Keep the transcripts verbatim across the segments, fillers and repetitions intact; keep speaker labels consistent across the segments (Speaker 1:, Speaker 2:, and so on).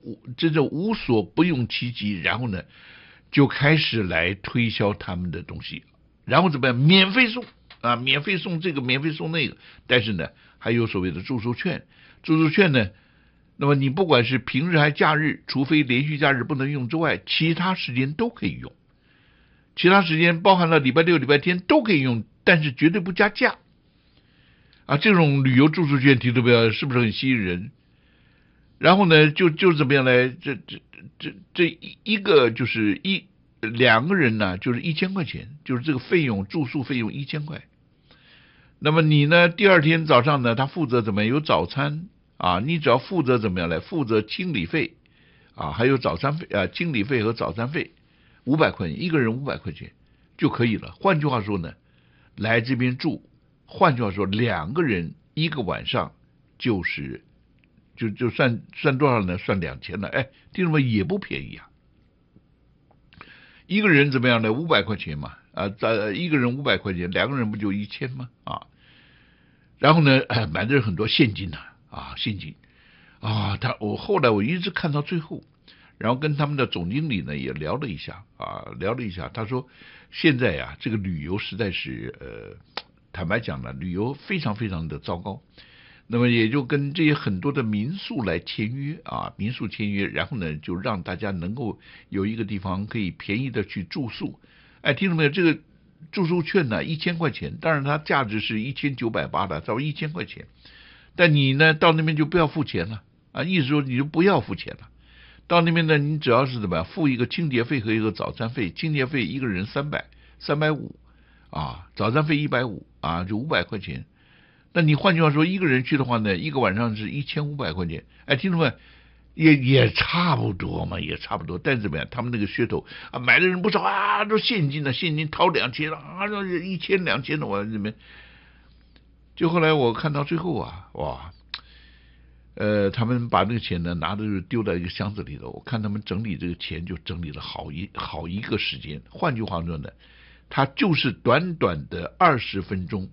Speaker 1: 真正无所不用其极，然后呢就开始来推销他们的东西，然后怎么样？免费送啊，免费送这个，免费送那个，但是呢还有所谓的住宿券，住宿券呢，那么你不管是平日还假日，除非连续假日不能用之外，其他时间都可以用，其他时间包含了礼拜六、礼拜天都可以用，但是绝对不加价啊！这种旅游住宿券提出标是不是很吸引人？然后呢，就就怎么样呢？这这这这一个就是一两个人呢，就是一千块钱，就是这个费用，住宿费用一千块。那么你呢，第二天早上呢，他负责怎么样？有早餐啊，你只要负责怎么样来？负责清理费啊，还有早餐费啊，清理费和早餐费五百块钱，一个人五百块钱就可以了。换句话说呢，来这边住，换句话说，两个人一个晚上就是。就就算算多少呢？算两千了，哎，听众们也不便宜啊。一个人怎么样呢？五百块钱嘛，啊，在一个人五百块钱，两个人不就一千吗？啊，然后呢，哎，买的很多现金呐，啊，现金啊，他我后来我一直看到最后，然后跟他们的总经理呢也聊了一下啊，聊了一下，他说现在呀、啊，这个旅游实在是呃，坦白讲呢，旅游非常非常的糟糕。那么也就跟这些很多的民宿来签约啊，民宿签约，然后呢就让大家能够有一个地方可以便宜的去住宿。哎，听到没有？这个住宿券呢一千块钱，当然它价值是一千九百八的，找一千块钱。但你呢到那边就不要付钱了啊，意思说你就不要付钱了。到那边呢，你只要是怎么样付一个清洁费和一个早餐费，清洁费一个人三百三百五啊，早餐费一百五啊，就五百块钱。那你换句话说，一个人去的话呢，一个晚上是一千五百块钱。哎，听众们，也也差不多嘛，也差不多。但是怎么样？他们那个噱头啊，买的人不少啊，都现金的，现金掏两千了啊，一千两千的，我这边。就后来我看到最后啊，哇，呃，他们把这个钱呢拿着丢在一个箱子里头。我看他们整理这个钱就整理了好一好一个时间。换句话说呢，他就是短短的二十分钟。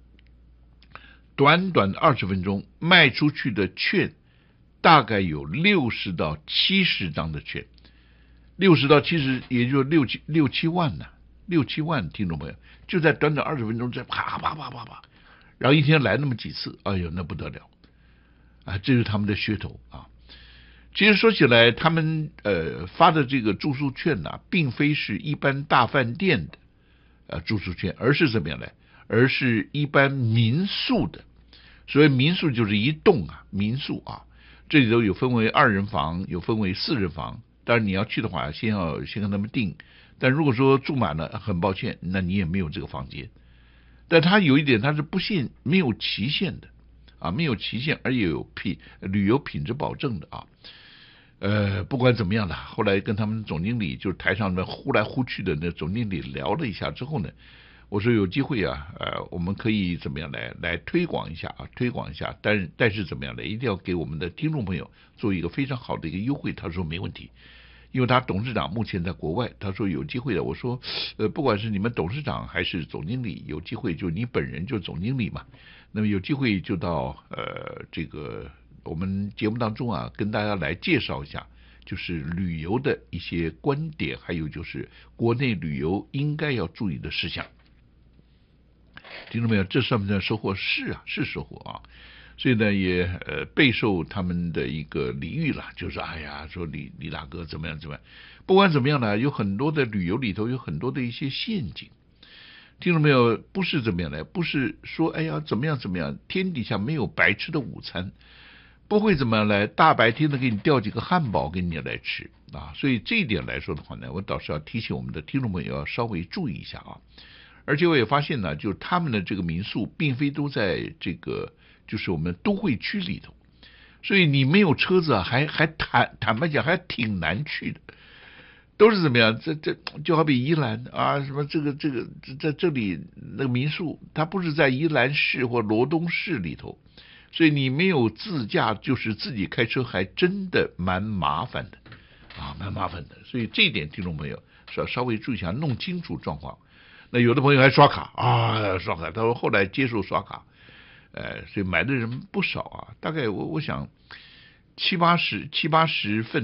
Speaker 1: 短短的二十分钟卖出去的券大概有六十到七十张的券，六十到七十，也就六七六七万呢、啊，六七万听众朋友，就在短短二十分钟，在啪啪啪啪啪，然后一天来那么几次，哎呦，那不得了啊！这是他们的噱头啊。其实说起来，他们呃发的这个住宿券呢、啊，并非是一般大饭店的呃住宿券，而是怎么样呢？而是一般民宿的。所谓民宿就是一栋啊，民宿啊，这里头有分为二人房，有分为四人房。当然你要去的话，先要先跟他们订。但如果说住满了，很抱歉，那你也没有这个房间。但它有一点，它是不限没有期限的啊，没有期限，而且有品旅游品质保证的啊。呃，不管怎么样了，后来跟他们总经理，就是台上的呼来呼去的那总经理聊了一下之后呢。我说有机会啊，呃，我们可以怎么样来来推广一下啊，推广一下，但是但是怎么样呢？一定要给我们的听众朋友做一个非常好的一个优惠。他说没问题，因为他董事长目前在国外，他说有机会的。我说，呃，不管是你们董事长还是总经理，有机会就你本人就总经理嘛，那么有机会就到呃这个我们节目当中啊，跟大家来介绍一下。就是旅游的一些观点，还有就是国内旅游应该要注意的事项。听到没有？这算不算收获？是啊，是收获啊。所以呢，也呃备受他们的一个礼遇了，就是哎呀，说李李大哥怎么样怎么样。不管怎么样呢，有很多的旅游里头有很多的一些陷阱。听到没有？不是怎么样的，不是说哎呀怎么样怎么样，天底下没有白吃的午餐，不会怎么样来大白天的给你调几个汉堡给你来吃啊。所以这一点来说的话呢，我倒是要提醒我们的听众朋友要稍微注意一下啊。而且我也发现呢，就是他们的这个民宿并非都在这个就是我们都会区里头，所以你没有车子啊，还还坦坦白讲还挺难去的。都是怎么样？这这就好比宜兰啊，什么这个这个在这里那个民宿，它不是在宜兰市或罗东市里头，所以你没有自驾，就是自己开车，还真的蛮麻烦的啊，蛮麻烦的。所以这一点听众朋友是要稍微注意一下，弄清楚状况。那有的朋友还刷卡啊，刷卡，他说后来接受刷卡，呃，所以买的人不少啊，大概我我想七八十七八十份。